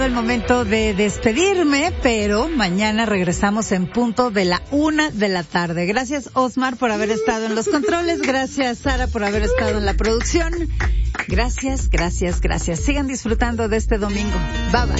El momento de despedirme, pero mañana regresamos en punto de la 1:00 p.m. Gracias, Osmar, por haber estado en los controles. Gracias, Sara, por haber estado en la producción. Gracias. Sigan disfrutando de este domingo. Bye bye.